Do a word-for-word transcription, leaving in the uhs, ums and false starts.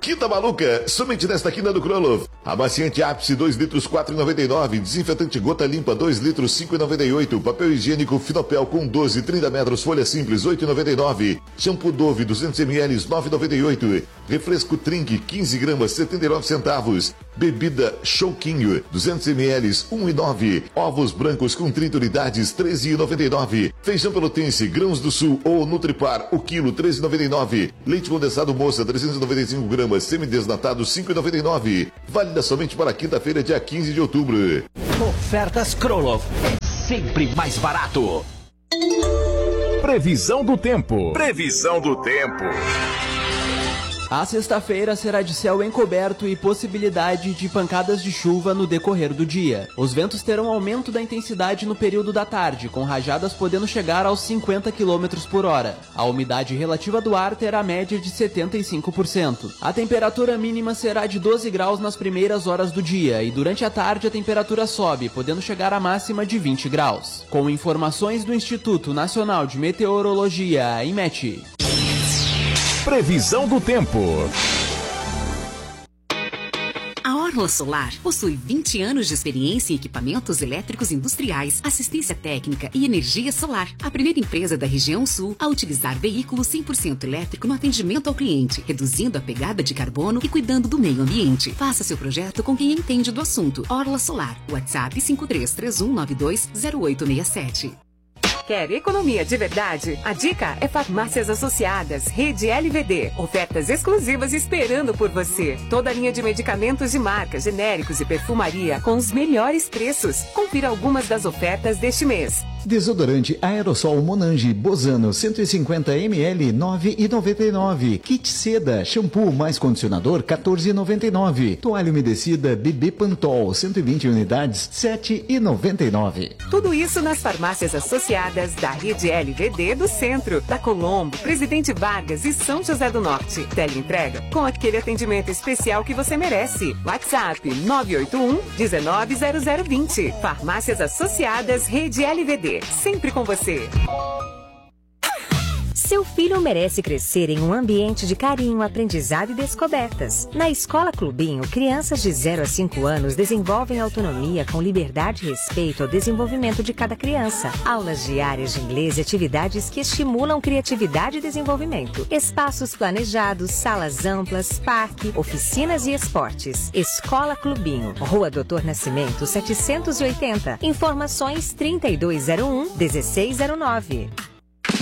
Quinta Maluca, somente nesta quinta do Krolov. Amaciante ápice dois litros quatro reais e noventa e nove centavos. Desinfetante gota limpa dois litros cinco reais e noventa e oito centavos. Papel higiênico Finopel com doze, trinta metros, folha simples oito reais e noventa e nove centavos. Shampoo Dove duzentos mililitros nove reais e noventa e oito centavos. Refresco Trink quinze gramas setenta e nove centavos. Bebida Chouquinho duzentos mililitros um real e nove centavos. Ovos brancos com trinta unidades treze reais e noventa e nove centavos. Feijão pelotense Grãos do Sul ou Nutripar o quilo treze reais e noventa e nove centavos. Leite condensado Moça trezentos e noventa e cinco gramas semidesnatado cinco reais e noventa e nove centavos. Válida somente para quinta-feira, dia quinze de outubro. Ofertas Krolov é sempre mais barato. Previsão do tempo. Previsão do tempo. A sexta-feira será de céu encoberto e possibilidade de pancadas de chuva no decorrer do dia. Os ventos terão aumento da intensidade no período da tarde, com rajadas podendo chegar aos cinquenta quilômetros por hora. A umidade relativa do ar terá média de setenta e cinco por cento. A temperatura mínima será de doze graus nas primeiras horas do dia e durante a tarde a temperatura sobe, podendo chegar à máxima de vinte graus. Com informações do Instituto Nacional de Meteorologia, IMET. Previsão do tempo. A Orla Solar possui vinte anos de experiência em equipamentos elétricos industriais, assistência técnica e energia solar. A primeira empresa da região sul a utilizar veículo cem por cento elétrico no atendimento ao cliente, reduzindo a pegada de carbono e cuidando do meio ambiente. Faça seu projeto com quem entende do assunto. Orla Solar. WhatsApp cinco três três um nove dois zero oito seis sete. Quer economia de verdade? A dica é Farmácias Associadas, Rede L V D. Ofertas exclusivas esperando por você. Toda a linha de medicamentos de marca, genéricos e perfumaria com os melhores preços. Confira algumas das ofertas deste mês. Desodorante Aerosol Monange Bozano cento e cinquenta mililitros nove reais e noventa e nove centavos. Kit Seda shampoo mais condicionador quatorze reais e noventa e nove centavos. Toalha umedecida Bebê Pantol cento e vinte unidades sete reais e noventa e nove centavos. Tudo isso nas farmácias associadas da Rede L V D do Centro, da Colombo, Presidente Vargas e São José do Norte. Teleentrega com aquele atendimento especial que você merece. WhatsApp nove oito um um nove zero zero dois zero. Farmácias Associadas Rede L V D. Sempre com você. Seu filho merece crescer em um ambiente de carinho, aprendizado e descobertas. Na Escola Clubinho, crianças de zero a cinco anos desenvolvem autonomia com liberdade e respeito ao desenvolvimento de cada criança. Aulas diárias de inglês e atividades que estimulam criatividade e desenvolvimento. Espaços planejados, salas amplas, parque, oficinas e esportes. Escola Clubinho, Rua Doutor Nascimento, setecentos e oitenta. Informações trinta e dois zero um, dezesseis zero nove.